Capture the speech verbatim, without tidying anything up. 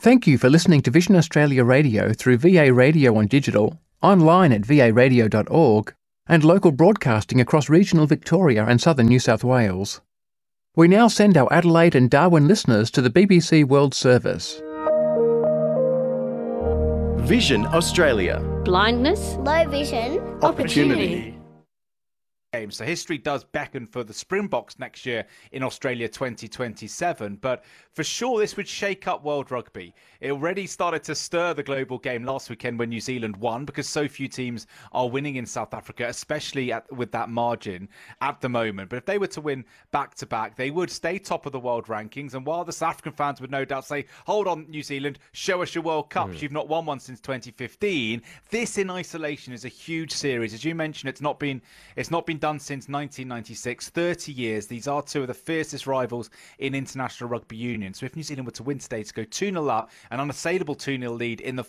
Thank you for listening to Vision Australia Radio through V A Radio on digital, online at v a radio dot org, and local broadcasting across regional Victoria and southern New South Wales. We now send our Adelaide and Darwin listeners to the B B C World Service. Vision Australia. Blindness, low vision, opportunity. So history does beckon for the Springboks next year in Australia twenty twenty-seven, but for sure this would shake up world rugby. It already started to stir the global game last weekend when New Zealand won, because so few teams are winning in South Africa, especially at, with that margin at the moment. But if they were to win back-to-back, they would stay top of the world rankings. And while the South African fans would no doubt say, hold on, New Zealand, show us your World Cups. Mm. You've not won one since twenty fifteen. This in isolation is a huge series. As you mentioned, it's not been, it's not been done since nineteen ninety-six, thirty years. These are two of the fiercest rivals in international rugby union. So if New Zealand were to win today, to go two nil up, an unassailable two nil lead in the